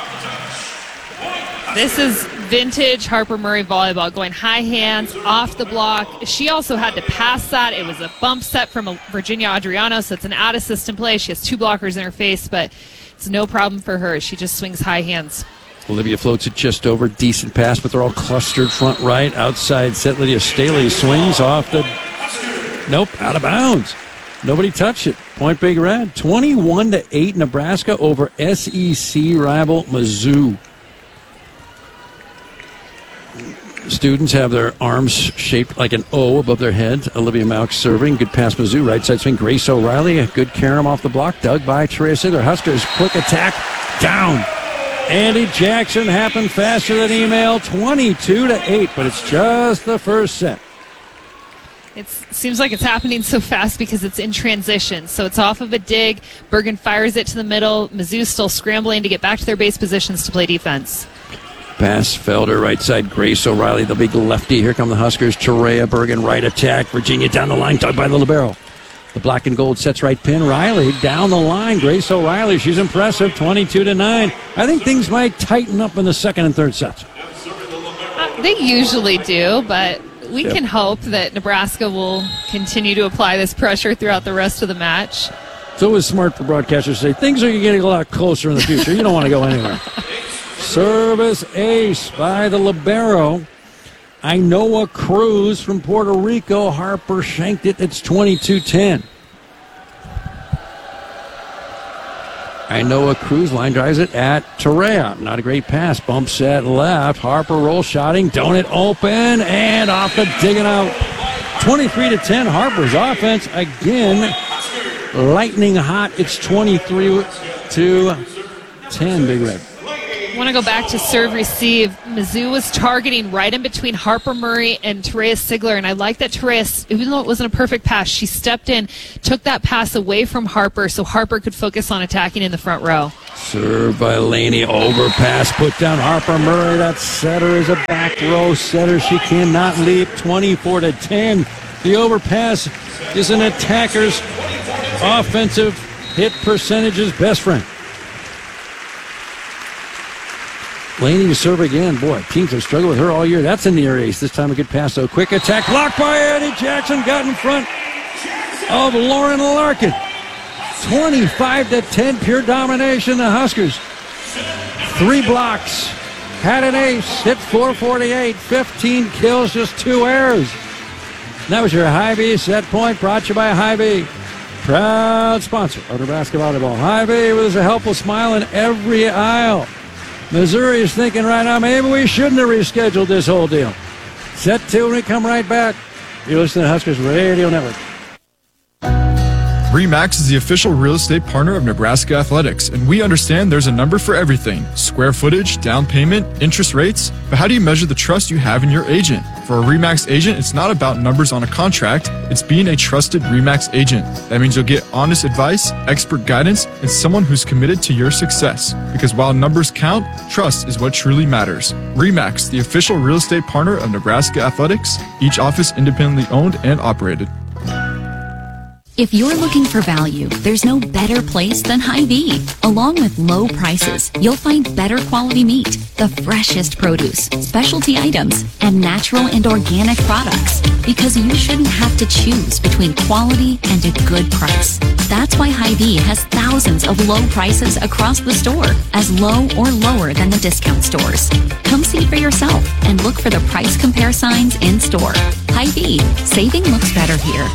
This is vintage Harper Murray volleyball, going high hands, off the block. She also had to pass that. It was a bump set from Virginia Adriano, so it's an out-of-system play. She has two blockers in her face, but it's no problem for her. She just swings high hands.
Olivia floats it just over. Decent pass, but they're all clustered front right. Outside set, Lydia Staley swings off the... Nope, out of bounds. Nobody touched it. Point Big Red. twenty-one to eight Nebraska over S E C rival Mizzou. Students have their arms shaped like an O above their head. Olivia Malk serving. Good pass, Mizzou. Right side swing. Grace O'Reilly. A good carom off the block. Dug by Terea Sigler. Huskers. Quick attack. Down. Andy Jackson happened faster than email. twenty-two to eight. But it's just the first set.
It seems like it's happening so fast because it's in transition. So it's off of a dig. Bergen fires it to the middle. Mizzou's still scrambling to get back to their base positions to play defense.
Pass, Felder, right side, Grace O'Reilly, the big lefty. Here come the Huskers. Terea, Bergen, right attack. Virginia down the line, dug by the libero. The black and gold sets right pin. Riley down the line. Grace O'Reilly, she's impressive, twenty-two to nine. I think things might tighten up in the second and third sets.
Uh, they usually do, but we yep. can hope that Nebraska will continue to apply this pressure throughout the rest of the match.
It's always smart for broadcasters to say things are getting a lot closer in the future. You don't want to go anywhere. Service ace by the libero. Inoa Cruz from Puerto Rico. Harper shanked it. It's twenty-two ten. And Noah Cruz line drives it at Torrea. Not a great pass. Bump set left. Harper roll shotting. Don't it open. And off the digging out. twenty-three to ten. Harper's offense again. Lightning hot. It's twenty-three to ten, Big Red.
I want to go back to serve receive. Mizzou was targeting right in between Harper Murray and Terea Sigler, and I like that Terea, even though it wasn't a perfect pass, she stepped in, took that pass away from Harper so Harper could focus on attacking in the front row.
Served by Laney. Overpass. Put down Harper Murray. That setter is a back row setter. She cannot leap. twenty-four to ten. The overpass is an attacker's offensive hit percentage's best friend. Laney to serve again. Boy, teams have struggled with her all year. That's a near ace. This time a good pass, though. Quick attack. Blocked by Eddie Jackson. Got in front of Lauren Larkin. twenty-five to ten. Pure domination. The Huskers. Three blocks. Had an ace. Hit four forty-eight. fifteen kills. Just two errors. That was your Hy-Vee set point. Brought to you by Hy-Vee. Proud sponsor of Nebraska Volleyball. Hy-Vee with a helpful smile in every aisle. Missouri is thinking right now, maybe we shouldn't have rescheduled this whole deal. Set two when we come right back. You're listening to Huskers Radio Network.
RE/MAX is the official real estate partner of Nebraska Athletics, and we understand there's a number for everything. Square footage, down payment, interest rates. But how do you measure the trust you have in your agent? For a RE/MAX agent, it's not about numbers on a contract. It's being a trusted RE/MAX agent. That means you'll get honest advice, expert guidance, and someone who's committed to your success. Because while numbers count, trust is what truly matters. RE/MAX, the official real estate partner of Nebraska Athletics, each office independently owned and operated.
If you're looking for value, there's no better place than Hy-Vee. Along with low prices, you'll find better quality meat, the freshest produce, specialty items, and natural and organic products. Because you shouldn't have to choose between quality and a good price. That's why Hy-Vee has thousands of low prices across the store, as low or lower than the discount stores. Come see for yourself and look for the price compare signs in store. Hy-Vee, saving looks better here.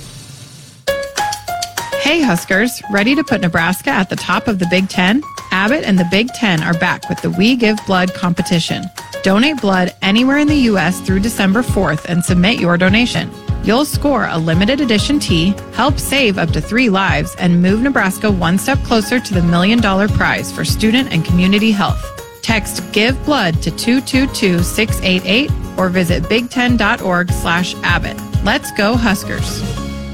Hey Huskers, ready to put Nebraska at the top of the Big Ten? Abbott and the Big Ten are back with the We Give Blood competition. Donate blood anywhere in the U S through December fourth and submit your donation. You'll score a limited edition tee, help save up to three lives, and move Nebraska one step closer to the million dollar prize for student and community health. Text Give Blood to two two two, six eight eight or visit big ten dot org slash Abbott. Let's go Huskers.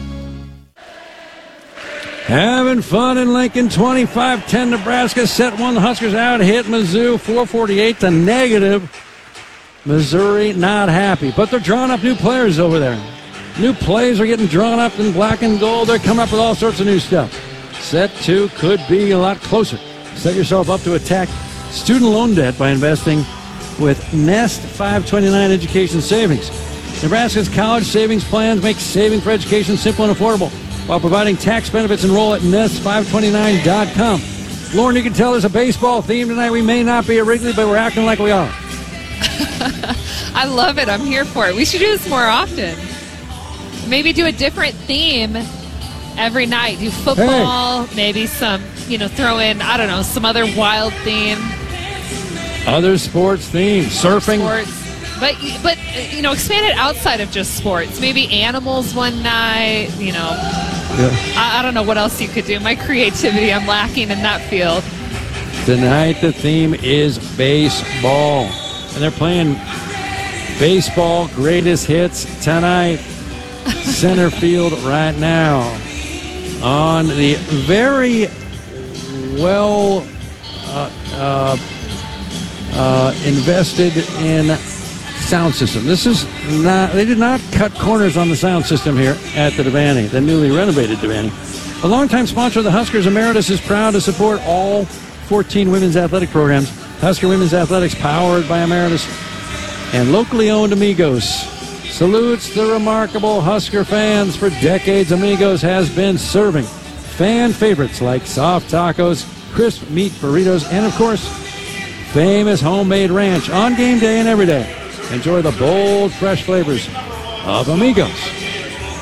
Having fun in Lincoln, twenty-five ten Nebraska. Set one, the Huskers out, hit Mizzou, four forty-eight to negative. Missouri not happy, but they're drawing up new players over there. New plays are getting drawn up in black and gold. They're coming up with all sorts of new stuff. Set two could be a lot closer. Set yourself up to attack student loan debt by investing with Nest five twenty-nine Education Savings. Nebraska's college savings plans make saving for education simple and affordable, while providing tax benefits. Enroll at nest five twenty-nine dot com. Lauren, you can tell there's a baseball theme tonight. We may not be at Wrigley, but we're acting like we are.
I love it. I'm here for it. We should do this more often. Maybe do a different theme every night. Do football, hey. Maybe some, you know, throw in, I don't know, some other wild theme.
Other sports themes. Surfing.
Sports. But, but you know, expand it outside of just sports. Maybe animals one night, you know. Yeah. I, I don't know what else you could do. My creativity, I'm lacking in that field.
Tonight the theme is baseball. And they're playing baseball greatest hits tonight. Center field right now. On the very well uh, uh, uh, invested in sound system. This is not, they did not cut corners on the sound system here at the Devaney, the newly renovated Devaney. A longtime sponsor of the Huskers, Emeritus, is proud to support all fourteen women's athletic programs. Husker Women's Athletics, powered by Emeritus and locally owned Amigos. Salutes the remarkable Husker fans. For decades, Amigos has been serving fan favorites like soft tacos, crisp meat burritos, and of course, famous homemade ranch on game day and every day. Enjoy the bold, fresh flavors of Amigos.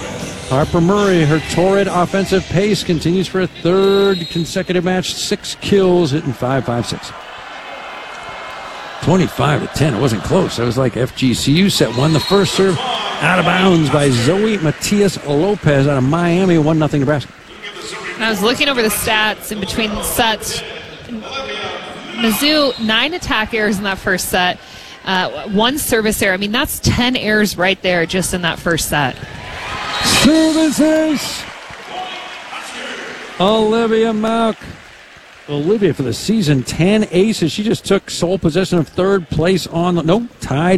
Harper Murray, her torrid offensive pace continues for a third consecutive match. Six kills, hitting five five six. twenty-five to ten. It wasn't close. That was like F G C U set one. The first serve out of bounds by Zoe Matias Lopez out of Miami. one nothing Nebraska.
And I was looking over the stats in between sets. Mizzou, nine attack errors in that first set. Uh, one service error. I mean, that's ten errors right there just in that first set.
Services. Olivia Mauk. Olivia for the season, ten aces. She just took sole possession of third place on the, no, tied